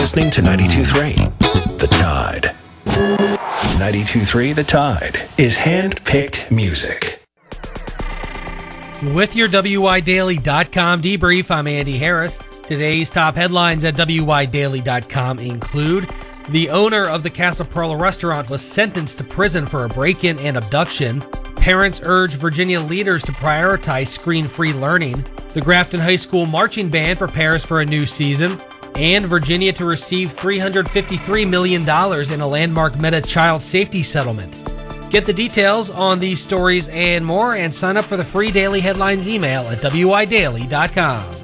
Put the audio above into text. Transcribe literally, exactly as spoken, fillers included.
Listening to ninety-two point three, The Tide. ninety-two point three The Tide is hand-picked music. With your W I Daily dot com debrief, I'm Andy Harris. Today's top headlines at W I Daily dot com include: the owner of the Casa Perla restaurant was sentenced to prison for a break-in and abduction. Parents urge Virginia leaders to prioritize screen-free learning. The Grafton High School marching band prepares for a new season. And Virginia to receive three hundred fifty-three million dollars in a landmark Meta child safety settlement. Get the details on these stories and more, and sign up for the free daily headlines email at W I Daily dot com.